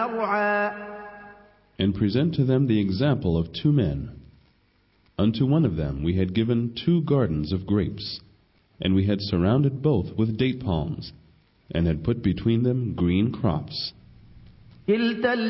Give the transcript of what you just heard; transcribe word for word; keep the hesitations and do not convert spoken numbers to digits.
And present to them the example of two men. Unto one of them we had given two gardens of grapes, and we had surrounded both with date palms, and had put between them green crops.